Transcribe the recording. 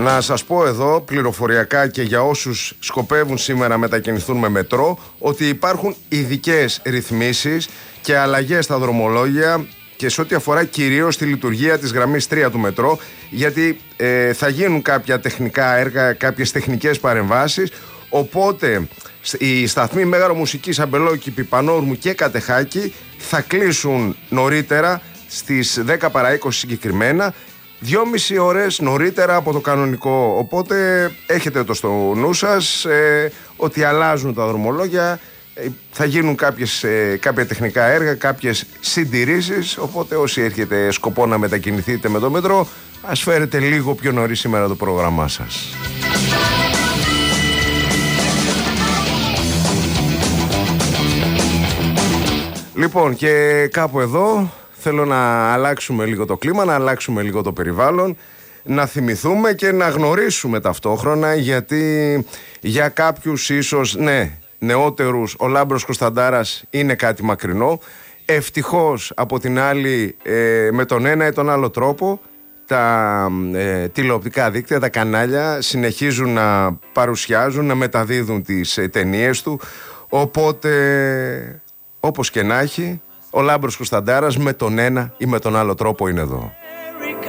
Να σας πω εδώ πληροφοριακά και για όσους σκοπεύουν σήμερα να μετακινηθούν με μετρό, ότι υπάρχουν ειδικές ρυθμίσεις και αλλαγές στα δρομολόγια και σε ό,τι αφορά κυρίως τη λειτουργία της γραμμής 3 του μετρό, γιατί θα γίνουν κάποια τεχνικά έργα, κάποιες τεχνικές παρεμβάσεις, οπότε οι σταθμοί Μέγαρο Μουσικής, Αμπελόκηπη, Πανόρμου και Κατεχάκη θα κλείσουν νωρίτερα στις 10 παρά 20 συγκεκριμένα, 2,5 ώρες νωρίτερα από το κανονικό. Οπότε έχετε το στο νου σας ότι αλλάζουν τα δρομολόγια, θα γίνουν κάποια τεχνικά έργα, κάποιες συντηρήσεις. Οπότε όσοι έχετε σκοπό να μετακινηθείτε με το μετρό, ας φέρετε λίγο πιο νωρίς σήμερα το πρόγραμμά σας. Λοιπόν, και κάπου εδώ θέλω να αλλάξουμε λίγο το κλίμα, να αλλάξουμε λίγο το περιβάλλον, να θυμηθούμε και να γνωρίσουμε ταυτόχρονα, γιατί για κάποιους ίσως, νεότερους, ο Λάμπρος Κωνσταντάρας είναι κάτι μακρινό. Ευτυχώς από την άλλη, με τον ένα ή τον άλλο τρόπο, τα τηλεοπτικά δίκτυα, τα κανάλια συνεχίζουν να παρουσιάζουν, να μεταδίδουν τις ταινίες του. Οπότε, όπως και να έχει, ο Λάμπρος Κωνσταντάρας με τον ένα ή με τον άλλο τρόπο είναι εδώ.